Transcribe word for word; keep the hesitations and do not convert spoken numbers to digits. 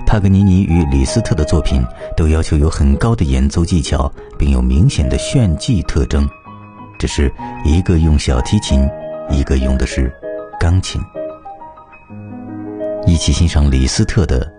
帕格尼尼与李斯特的作品都要求有很高的演奏技巧，并有明显的炫技特征，只是一个用小提琴，一个用的是钢琴。一起欣赏李斯特的